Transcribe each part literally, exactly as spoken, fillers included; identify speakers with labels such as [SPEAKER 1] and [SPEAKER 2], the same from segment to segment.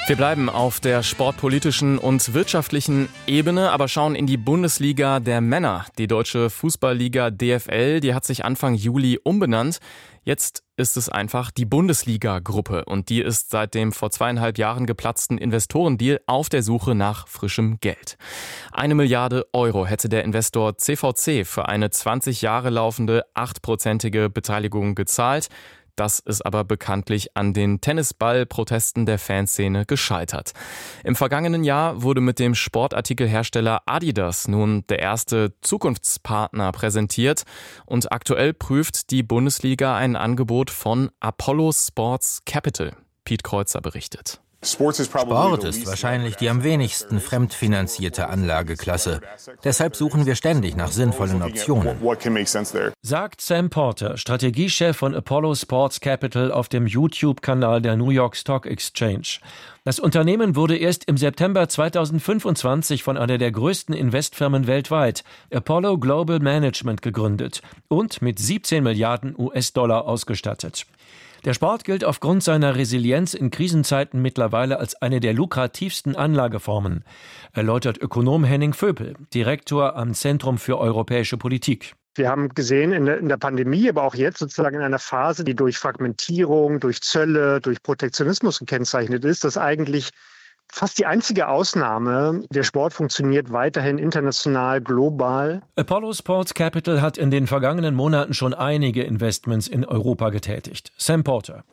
[SPEAKER 1] Wir bleiben auf der sportpolitischen und wirtschaftlichen Ebene, aber schauen in die Bundesliga der Männer. Die deutsche Fußballliga D F L, die hat sich Anfang Juli umbenannt. Jetzt ist es einfach die Bundesliga-Gruppe und die ist seit dem vor zweieinhalb Jahren geplatzten Investorendeal auf der Suche nach frischem Geld. Eine Milliarde Euro hätte der Investor C V C für eine zwanzig Jahre laufende achtprozentige Beteiligung gezahlt. Das ist aber bekanntlich an den Tennisball-Protesten der Fanszene gescheitert. Im vergangenen Jahr wurde mit dem Sportartikelhersteller Adidas nun der erste Zukunftspartner präsentiert und aktuell prüft die Bundesliga ein Angebot von Apollo Sports Capital. Piet Kreuzer berichtet.
[SPEAKER 2] Sport ist wahrscheinlich die am wenigsten fremdfinanzierte Anlageklasse. Deshalb suchen wir ständig nach sinnvollen Optionen.
[SPEAKER 3] Sagt Sam Porter, Strategiechef von Apollo Sports Capital auf dem YouTube-Kanal der New York Stock Exchange. Das Unternehmen wurde erst im September zweitausendfünfundzwanzig von einer der größten Investfirmen weltweit, Apollo Global Management, gegründet und mit siebzehn Milliarden U S-Dollar ausgestattet. Der Sport gilt aufgrund seiner Resilienz in Krisenzeiten mittlerweile als eine der lukrativsten Anlageformen, erläutert Ökonom Henning Vöpel, Direktor am Zentrum für europäische Politik.
[SPEAKER 4] Wir haben gesehen in der, in der Pandemie, aber auch jetzt sozusagen in einer Phase, die durch Fragmentierung, durch Zölle, durch Protektionismus gekennzeichnet ist, dass eigentlich fast die einzige Ausnahme, der Sport funktioniert weiterhin international, global.
[SPEAKER 3] Apollo Sports Capital hat in den vergangenen Monaten schon einige Investments in Europa getätigt. Sam Porter.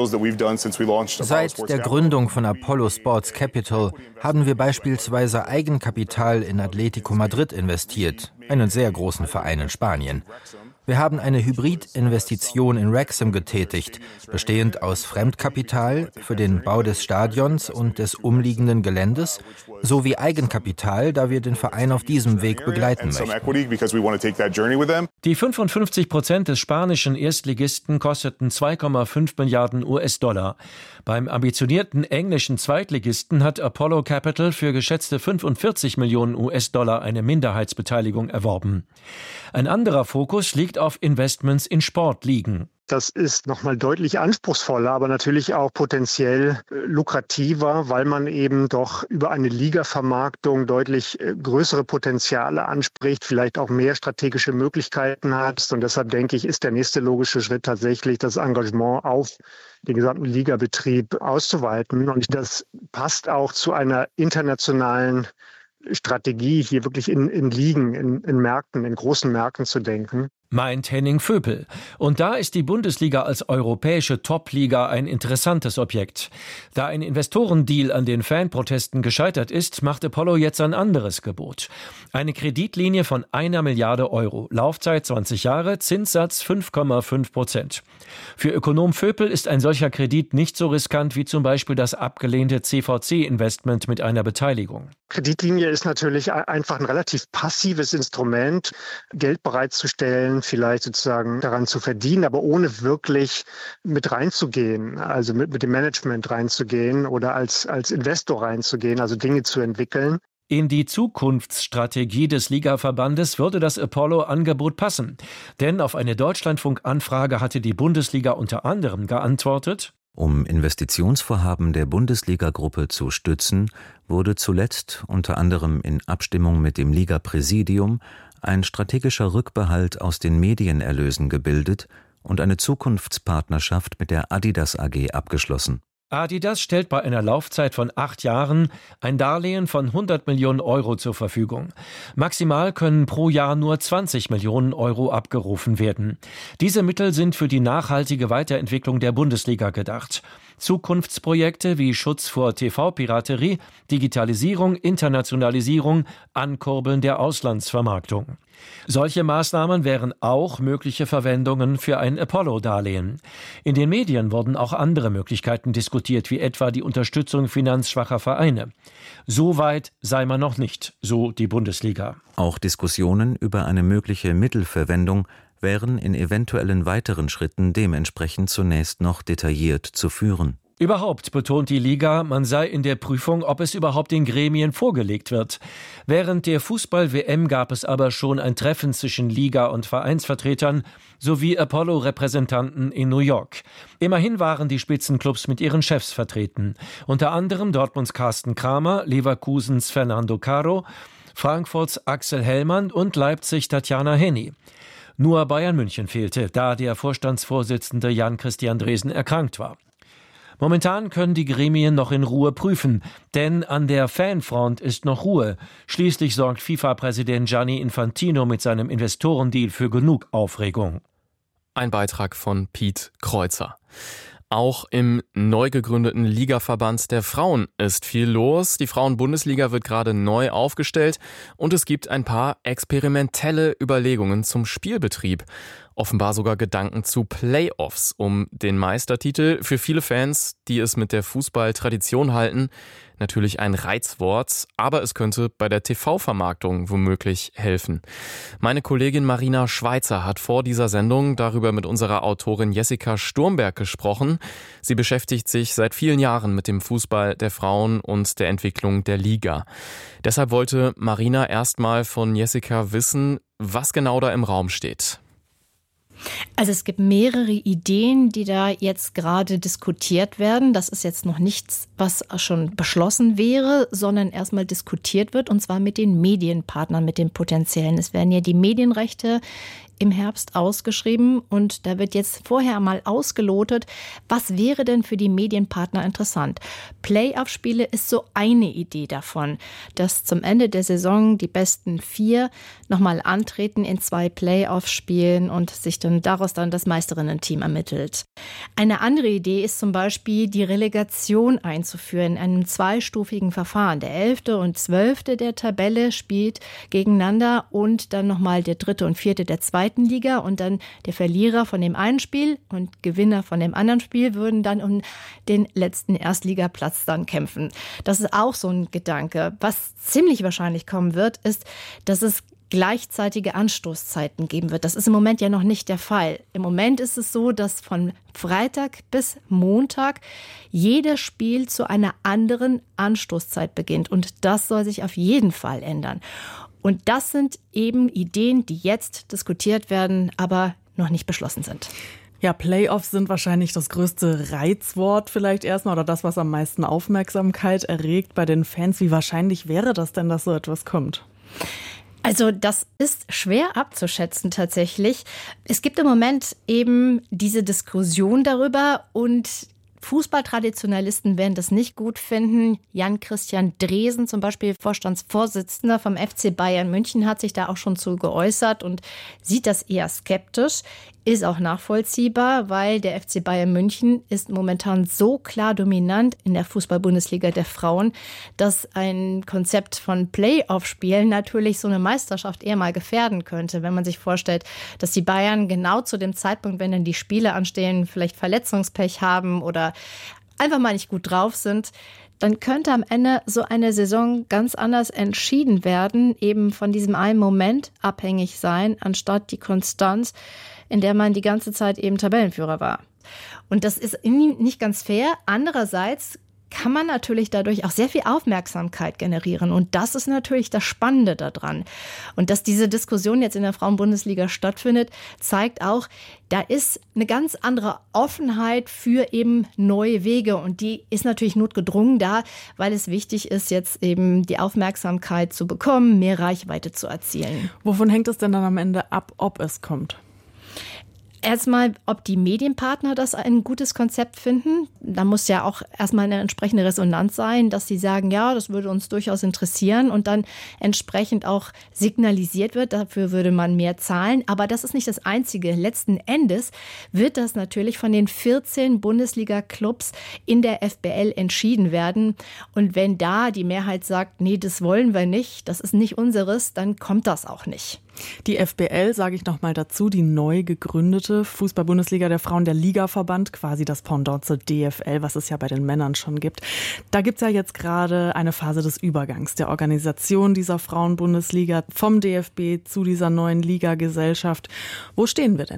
[SPEAKER 2] Seit der Gründung von Apollo Sports Capital haben wir beispielsweise Eigenkapital in Atletico Madrid investiert, einen sehr großen Verein in Spanien. Wir haben eine Hybrid-Investition in Wrexham getätigt, bestehend aus Fremdkapital für den Bau des Stadions und des umliegenden Geländes sowie Eigenkapital, da wir den Verein auf diesem Weg begleiten möchten.
[SPEAKER 3] Die fünfundfünfzig Prozent des spanischen Erstligisten kosteten zwei Komma fünf Milliarden U S-Dollar. Beim ambitionierten englischen Zweitligisten hat Apollo Capital für geschätzte fünfundvierzig Millionen U S-Dollar eine Minderheitsbeteiligung erworben. Ein anderer Fokus liegt auf Investments in Sportligen.
[SPEAKER 4] Das ist nochmal deutlich anspruchsvoller, aber natürlich auch potenziell lukrativer, weil man eben doch über eine Ligavermarktung deutlich größere Potenziale anspricht, vielleicht auch mehr strategische Möglichkeiten hat. Und deshalb denke ich, ist der nächste logische Schritt tatsächlich, das Engagement auf den gesamten Ligabetrieb auszuweiten. Und das passt auch zu einer internationalen Strategie, hier wirklich in, in Ligen, in, in Märkten, in großen Märkten zu denken.
[SPEAKER 3] Meint Henning Vöpel. Und da ist die Bundesliga als europäische Top-Liga ein interessantes Objekt. Da ein Investorendeal an den Fanprotesten gescheitert ist, macht Apollo jetzt ein anderes Gebot. Eine Kreditlinie von einer Milliarde Euro, Laufzeit zwanzig Jahre, Zinssatz fünf Komma fünf Prozent. Für Ökonom Vöpel ist ein solcher Kredit nicht so riskant wie zum Beispiel das abgelehnte C V C-Investment mit einer Beteiligung.
[SPEAKER 4] Kreditlinie ist natürlich einfach ein relativ passives Instrument, Geld bereitzustellen, vielleicht sozusagen daran zu verdienen, aber ohne wirklich mit reinzugehen, also mit, mit dem Management reinzugehen oder als, als Investor reinzugehen, also Dinge zu entwickeln.
[SPEAKER 3] In die Zukunftsstrategie des Ligaverbandes würde das Apollo-Angebot passen. Denn auf eine Deutschlandfunk-Anfrage hatte die Bundesliga unter anderem geantwortet:
[SPEAKER 5] Um Investitionsvorhaben der Bundesliga-Gruppe zu stützen, wurde zuletzt unter anderem in Abstimmung mit dem Liga-Präsidium ein strategischer Rückbehalt aus den Medienerlösen gebildet und eine Zukunftspartnerschaft mit der Adidas A G abgeschlossen.
[SPEAKER 3] Adidas stellt bei einer Laufzeit von acht Jahren ein Darlehen von hundert Millionen Euro zur Verfügung. Maximal können pro Jahr nur zwanzig Millionen Euro abgerufen werden. Diese Mittel sind für die nachhaltige Weiterentwicklung der Bundesliga gedacht. Zukunftsprojekte wie Schutz vor T V-Piraterie, Digitalisierung, Internationalisierung, Ankurbeln der Auslandsvermarktung. Solche Maßnahmen wären auch mögliche Verwendungen für ein Apollo-Darlehen. In den Medien wurden auch andere Möglichkeiten diskutiert, wie etwa die Unterstützung finanzschwacher Vereine. So weit sei man noch nicht, so die Bundesliga.
[SPEAKER 5] Auch Diskussionen über eine mögliche Mittelverwendung wären in eventuellen weiteren Schritten dementsprechend zunächst noch detailliert zu führen.
[SPEAKER 3] Überhaupt betont die Liga, man sei in der Prüfung, ob es überhaupt den Gremien vorgelegt wird. Während der Fußball-W M gab es aber schon ein Treffen zwischen Liga- und Vereinsvertretern sowie Apollo-Repräsentanten in New York. Immerhin waren die Spitzenclubs mit ihren Chefs vertreten. Unter anderem Dortmunds Carsten Kramer, Leverkusens Fernando Caro, Frankfurts Axel Hellmann und Leipzig Tatjana Henny. Nur Bayern München fehlte, da der Vorstandsvorsitzende Jan-Christian Dresen erkrankt war. Momentan können die Gremien noch in Ruhe prüfen, denn an der Fanfront ist noch Ruhe. Schließlich sorgt FIFA-Präsident Gianni Infantino mit seinem Investorendeal für genug Aufregung.
[SPEAKER 1] Ein Beitrag von Piet Kreuzer. Auch im neu gegründeten Ligaverband der Frauen ist viel los. Die Frauen-Bundesliga wird gerade neu aufgestellt und es gibt ein paar experimentelle Überlegungen zum Spielbetrieb. Offenbar sogar Gedanken zu Playoffs um den Meistertitel. Für viele Fans, die es mit der Fußballtradition halten, natürlich ein Reizwort, aber es könnte bei der T V-Vermarktung womöglich helfen. Meine Kollegin Marina Schweizer hat vor dieser Sendung darüber mit unserer Autorin Jessica Sturmberg gesprochen. Sie beschäftigt sich seit vielen Jahren mit dem Fußball der Frauen und der Entwicklung der Liga. Deshalb wollte Marina erstmal von Jessica wissen, was genau da im Raum steht.
[SPEAKER 6] Also es gibt mehrere Ideen, die da jetzt gerade diskutiert werden. Das ist jetzt noch nichts, was schon beschlossen wäre, sondern erstmal diskutiert wird, und zwar mit den Medienpartnern, mit den potenziellen. Es werden ja die Medienrechte im Herbst ausgeschrieben und da wird jetzt vorher mal ausgelotet, was wäre denn für die Medienpartner interessant. Playoff-Spiele ist so eine Idee davon, dass zum Ende der Saison die besten vier nochmal antreten in zwei Playoff-Spielen und sich dann daraus dann das Meisterinnen-Team ermittelt. Eine andere Idee ist zum Beispiel, die Relegation einzuführen in einem zweistufigen Verfahren. Der elfte und zwölfte der Tabelle spielt gegeneinander und dann nochmal der dritte und vierte der zweiten Liga und dann der Verlierer von dem einen Spiel und Gewinner von dem anderen Spiel würden dann um den letzten Erstligaplatz dann kämpfen. Das ist auch so ein Gedanke. Was ziemlich wahrscheinlich kommen wird, ist, dass es gleichzeitige Anstoßzeiten geben wird. Das ist im Moment ja noch nicht der Fall. Im Moment ist es so, dass von Freitag bis Montag jedes Spiel zu einer anderen Anstoßzeit beginnt. Und das soll sich auf jeden Fall ändern. Und das sind eben Ideen, die jetzt diskutiert werden, aber noch nicht beschlossen sind.
[SPEAKER 7] Ja, Playoffs sind wahrscheinlich das größte Reizwort vielleicht erstmal oder das, was am meisten Aufmerksamkeit erregt bei den Fans. Wie wahrscheinlich wäre das denn, dass so etwas kommt?
[SPEAKER 6] Also das ist schwer abzuschätzen tatsächlich. Es gibt im Moment eben diese Diskussion darüber und Fußballtraditionalisten werden das nicht gut finden. Jan-Christian Dresen, zum Beispiel Vorstandsvorsitzender vom F C Bayern München, hat sich da auch schon zu geäußert und sieht das eher skeptisch. Ist auch nachvollziehbar, weil der F C Bayern München ist momentan so klar dominant in der Fußball-Bundesliga der Frauen, dass ein Konzept von Playoff-Spielen natürlich so eine Meisterschaft eher mal gefährden könnte. Wenn man sich vorstellt, dass die Bayern genau zu dem Zeitpunkt, wenn dann die Spiele anstehen, vielleicht Verletzungspech haben oder einfach mal nicht gut drauf sind, dann könnte am Ende so eine Saison ganz anders entschieden werden, eben von diesem einen Moment abhängig sein, anstatt die Konstanz, in der man die ganze Zeit eben Tabellenführer war. Und das ist nicht ganz fair. Andererseits kann man natürlich dadurch auch sehr viel Aufmerksamkeit generieren. Und das ist natürlich das Spannende daran. Und dass diese Diskussion jetzt in der Frauen-Bundesliga stattfindet, zeigt auch, da ist eine ganz andere Offenheit für eben neue Wege. Und die ist natürlich notgedrungen da, weil es wichtig ist, jetzt eben die Aufmerksamkeit zu bekommen, mehr Reichweite zu erzielen.
[SPEAKER 7] Wovon hängt es denn dann am Ende ab, ob es kommt?
[SPEAKER 6] Erstmal, ob die Medienpartner das ein gutes Konzept finden. Da muss ja auch erstmal eine entsprechende Resonanz sein, dass sie sagen, ja, das würde uns durchaus interessieren und dann entsprechend auch signalisiert wird, dafür würde man mehr zahlen. Aber das ist nicht das Einzige. Letzten Endes wird das natürlich von den vierzehn Bundesliga-Clubs in der F B L entschieden werden. Und wenn da die Mehrheit sagt, nee, das wollen wir nicht, das ist nicht unseres, dann kommt das auch nicht.
[SPEAKER 7] Die F B L, sage ich noch mal dazu, die neu gegründete Fußball-Bundesliga der Frauen, der Ligaverband, quasi das Pendant zur D F L, was es ja bei den Männern schon gibt. Da gibt es ja jetzt gerade eine Phase des Übergangs der Organisation dieser Frauen-Bundesliga vom D F B zu dieser neuen Ligagesellschaft. Wo stehen wir denn da?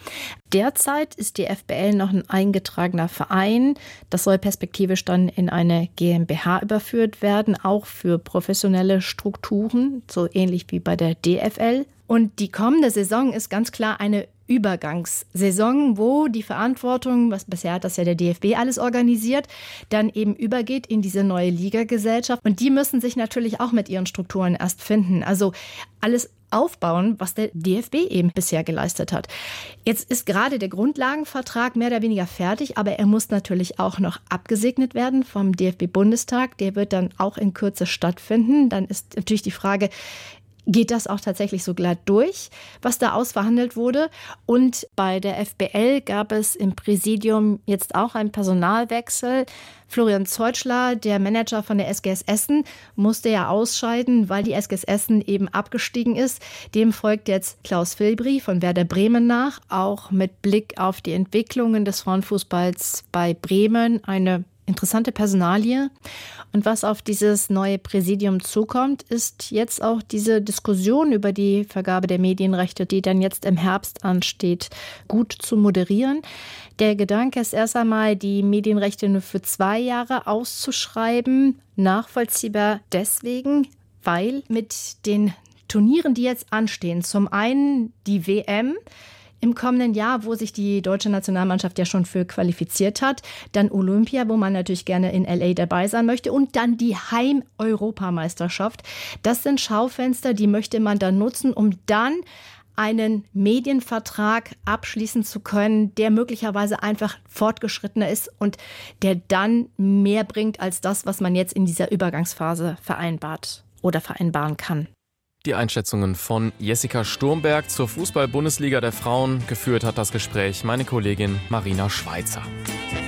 [SPEAKER 6] Derzeit ist die F B L noch ein eingetragener Verein. Das soll perspektivisch dann in eine GmbH überführt werden, auch für professionelle Strukturen, so ähnlich wie bei der D F L. Und die kommende Saison ist ganz klar eine Übergangssaison, wo die Verantwortung, was bisher hat das ja der D F B alles organisiert, dann eben übergeht in diese neue Ligagesellschaft. Und die müssen sich natürlich auch mit ihren Strukturen erst finden. Also alles aufbauen, was der D F B eben bisher geleistet hat. Jetzt ist gerade der Grundlagenvertrag mehr oder weniger fertig, aber er muss natürlich auch noch abgesegnet werden vom D F B-Bundestag. Der wird dann auch in Kürze stattfinden. Dann ist natürlich die Frage, geht das auch tatsächlich so glatt durch, was da ausverhandelt wurde? Und bei der F B L gab es im Präsidium jetzt auch einen Personalwechsel. Florian Zeutschler, der Manager von der S G S Essen, musste ja ausscheiden, weil die S G S Essen eben abgestiegen ist. Dem folgt jetzt Klaus Filbri von Werder Bremen nach, auch mit Blick auf die Entwicklungen des Frauenfußballs bei Bremen. Eine interessante Personalie. Und was auf dieses neue Präsidium zukommt, ist jetzt auch diese Diskussion über die Vergabe der Medienrechte, die dann jetzt im Herbst ansteht, gut zu moderieren. Der Gedanke ist erst einmal, die Medienrechte nur für zwei Jahre auszuschreiben. Nachvollziehbar deswegen, weil mit den Turnieren, die jetzt anstehen, zum einen die W M im kommenden Jahr, wo sich die deutsche Nationalmannschaft ja schon für qualifiziert hat, dann Olympia, wo man natürlich gerne in L A dabei sein möchte, und dann die Heim-Europameisterschaft. Das sind Schaufenster, die möchte man dann nutzen, um dann einen Medienvertrag abschließen zu können, der möglicherweise einfach fortgeschrittener ist und der dann mehr bringt als das, was man jetzt in dieser Übergangsphase vereinbart oder vereinbaren kann.
[SPEAKER 1] Die Einschätzungen von Jessica Sturmberg zur Fußball-Bundesliga der Frauen. Geführt hat das Gespräch meine Kollegin Marina Schweizer.